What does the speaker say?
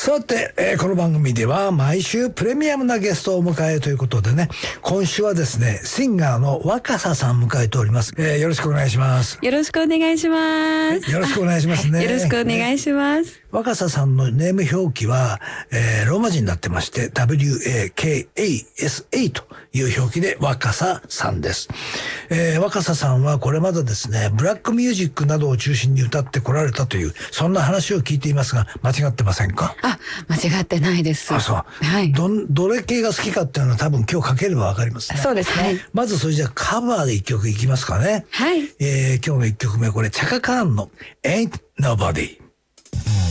さて、この番組では毎週プレミアムなゲストをお迎えということでね、今週はですね、シンガーの若狭さん迎えております。よろしくお願いします。 よろしくお願いします。 よろしくお願いしますね。 よろしくお願いします。 若狭さんのネーム表記は、ローマ字になってまして、WAKASA という表記で若狭さんです。若狭さんはこれまでですね、ブラックミュージックなどを中心に歌ってこられたという、そんな話を聞いていますが、間違ってませんか？ 間違ってないです。 あ、そう。 はい。 どれ系が好きかっていうのは多分今日かければわかりますね。 そうですね。 まずそれじゃあカバーで一曲いきますかね。 はい。 今日の一曲目、これチャカカーンの Ain't Nobody。